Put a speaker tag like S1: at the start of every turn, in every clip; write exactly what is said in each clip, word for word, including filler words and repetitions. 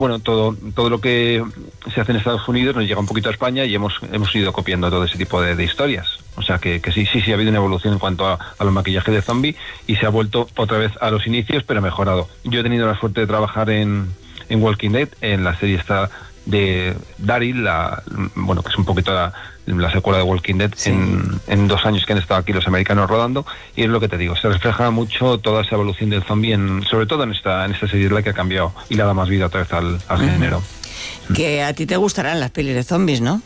S1: bueno, todo todo lo que se hace en Estados Unidos nos llega un poquito a España y hemos hemos ido copiando todo ese tipo de, de historias. O sea que, que sí, sí, sí ha habido una evolución en cuanto a, a los maquillajes de zombie y se ha vuelto otra vez a los inicios, pero mejorado. Yo he tenido la suerte de trabajar en, en Walking Dead, en la serie esta de Daryl, la, bueno, que es un poquito la, la secuela de Walking Dead, sí. en, en dos años que han estado aquí los americanos rodando, y es lo que te digo, se refleja mucho toda esa evolución del zombie, en, sobre todo en esta en esta serie, la que ha cambiado y le ha dado más vida otra vez al, al uh-huh. género.
S2: Que a ti te gustarán las pelis de zombies, ¿no?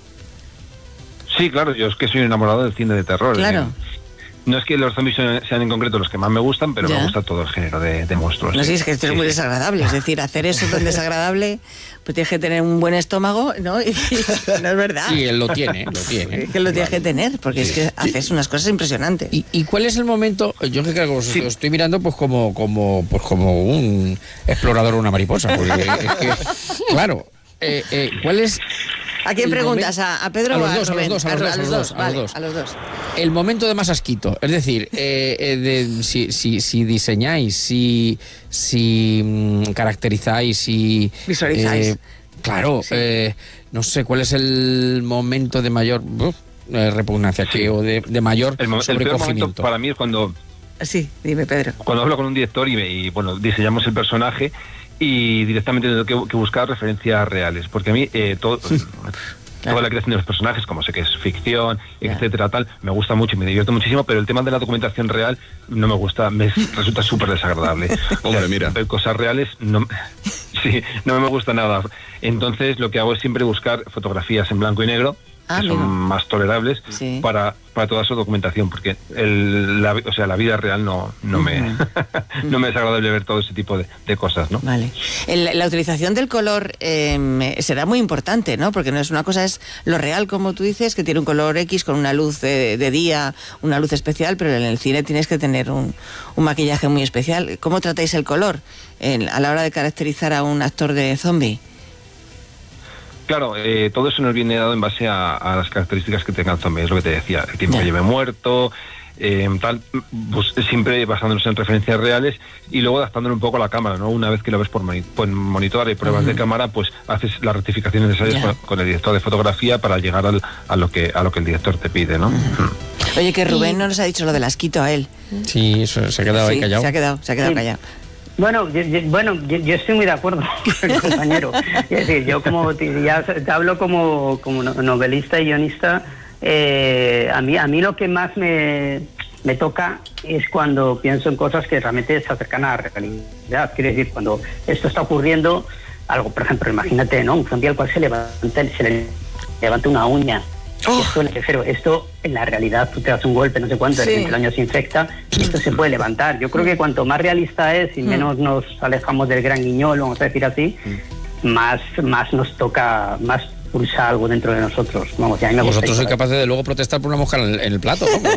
S1: Sí, claro, yo es que soy enamorado del cine de terror.
S2: Claro.
S1: ¿eh? No es que los zombies sean en concreto los que más me gustan, pero ya. me gusta todo el género de, de monstruos.
S2: No sé,
S1: sí.
S2: es que esto
S1: sí,
S2: es muy
S1: sí.
S2: desagradable. Es decir, hacer eso tan desagradable, pues tienes que tener un buen estómago, ¿no? Y, no es verdad.
S3: Sí, él lo tiene, lo tiene.
S2: Es que lo tienes que tener, porque sí. es que haces unas cosas impresionantes.
S3: ¿Y, y cuál es el momento? Yo que creo que os sí. estoy mirando pues como, como, pues como un explorador o una mariposa. Porque es que, claro, eh, eh, ¿cuál es...?
S2: ¿A quién preguntas? ¿A, ¿A Pedro
S3: a
S2: o a
S3: los dos,
S2: Rubén?
S3: A los dos, a los dos, a los dos,
S2: vale,
S3: a los dos.
S2: A los dos.
S3: El momento de más asquito, es decir, eh, eh, de, si, si, si diseñáis, si, si mm, caracterizáis, si...
S2: Visualizáis.
S3: Eh, claro, sí. eh, no sé, ¿cuál es el momento de mayor uh, eh, repugnancia sí. que, o de, de mayor
S1: el,
S3: sobrecogimiento?
S1: El momento para mí es cuando...
S2: Sí, dime, Pedro.
S1: Cuando hablo con un director y, y bueno, diseñamos el personaje y directamente tengo que, que buscar referencias reales, porque a mí eh, todo, claro. toda la creación de los personajes, como sé que es ficción, claro. etcétera, tal, me gusta mucho y me divierto muchísimo, pero el tema de la documentación real no me gusta, me resulta súper desagradable.
S4: Hombre,
S1: o sea,
S4: mira.
S1: Ver cosas reales no, sí, no me gusta nada. Entonces lo que hago es siempre buscar fotografías en blanco y negro,
S2: Ah,
S1: que son
S2: mira.
S1: más tolerables sí. para, para toda su documentación, porque el, la, o sea, la vida real no, no, uh-huh. me, no me es agradable ver todo ese tipo de, de cosas, ¿no?
S2: Vale. El, la utilización del color eh, será muy importante, ¿no? Porque no es una cosa, es lo real, como tú dices, que tiene un color X con una luz de, de día, una luz especial, pero en el cine tienes que tener un, un maquillaje muy especial. ¿Cómo tratáis el color en, a la hora de caracterizar a un actor de zombie?
S1: Claro, eh, todo eso nos viene dado en base a, a las características que tenga el zombie, es lo que te decía, el tiempo yeah. que lleve muerto, eh, tal, pues siempre basándonos en referencias reales y luego adaptándolo un poco a la cámara, ¿no? Una vez que lo ves por, moni- por monitor y pruebas uh-huh. de cámara, pues haces las rectificaciones necesarias yeah. con, con el director de fotografía para llegar al, a lo que a lo que el director te pide, ¿no?
S2: Uh-huh. Oye, que Rubén no nos ha dicho lo del asquito a él.
S3: Sí, eso se ha quedado
S2: sí,
S3: ahí callado.
S2: Se ha quedado, se ha quedado
S5: sí.
S2: callado.
S5: Bueno, yo, yo, bueno yo, yo estoy muy de acuerdo con el compañero. Es decir, yo como ya te hablo como, como novelista y guionista, eh, a mí a mí lo que más me, me toca es cuando pienso en cosas que realmente se acercan a la realidad. Quiero decir, cuando esto está ocurriendo, algo, por ejemplo, imagínate, ¿no? Un zombie al cual se levanta, se le levanta una uña. Oh. Esto, refiero, esto en la realidad tú te das un golpe, no sé cuánto, sí. el daño se infecta y esto se puede levantar. Yo creo que cuanto más realista es y menos nos alejamos del gran guiñol, vamos a decir así, más, más nos toca, más pulsa algo dentro de nosotros. Vamos, y a mí me gusta.
S3: Vosotros sois capaces de luego protestar por una mosca en el, en el plato, ¿no?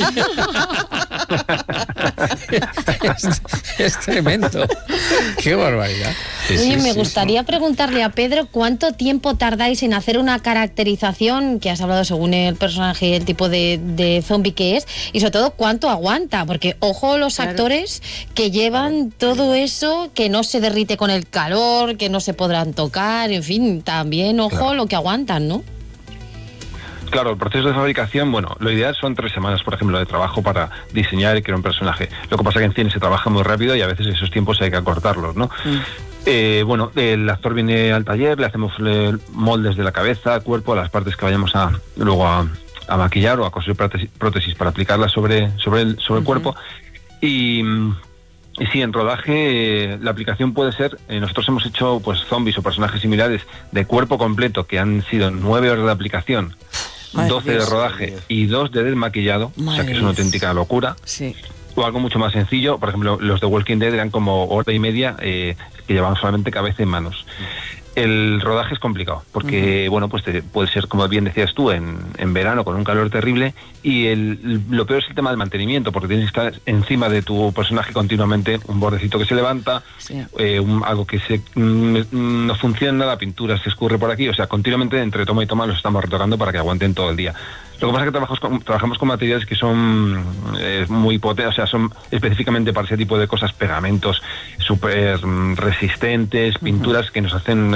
S3: es, es tremendo. Qué barbaridad.
S6: Sí, sí, me sí, gustaría sí. preguntarle a Pedro cuánto tiempo tardáis en hacer una caracterización, que has hablado según el personaje, el tipo de, de zombie que es, y sobre todo cuánto aguanta, porque ojo los claro. actores que llevan todo eso, que no se derrite con el calor, que no se podrán tocar, en fin, también ojo claro. lo que aguantan, ¿no?
S1: Claro, el proceso de fabricación, bueno, lo ideal son tres semanas, por ejemplo, de trabajo para diseñar y crear un personaje. Lo que pasa es que en cine se trabaja muy rápido y a veces esos tiempos hay que acortarlos, ¿no? Mm. Eh, bueno, el actor viene al taller, le hacemos moldes de la cabeza, cuerpo, a las partes que vayamos a luego a, a maquillar o a coser prótesis, prótesis para aplicarlas sobre, sobre el, sobre uh-huh. el cuerpo. Y... Y sí, en rodaje eh, la aplicación puede ser, eh, nosotros hemos hecho pues zombies o personajes similares de cuerpo completo que han sido nueve horas de aplicación, Madre doce Dios, de rodaje Dios. y dos de desmaquillado, Madre o sea que es una auténtica locura.
S2: Sí.
S1: O algo mucho más sencillo, por ejemplo, los de Walking Dead eran como hora y media eh, que llevaban solamente cabeza y manos. El rodaje es complicado, porque, uh-huh. bueno, pues te, puede ser, como bien decías tú, en, en verano con un calor terrible, y el, lo peor es el tema del mantenimiento, porque tienes que estar encima de tu personaje continuamente, un bordecito que se levanta, sí. eh, un, algo que se mm, no funciona, la pintura se escurre por aquí, o sea, continuamente entre toma y toma los estamos retocando para que aguanten todo el día. Lo que pasa es que trabajamos con, trabajamos con materiales que son eh, muy potentes, o sea, son específicamente para ese tipo de cosas, pegamentos súper resistentes, pinturas que nos hacen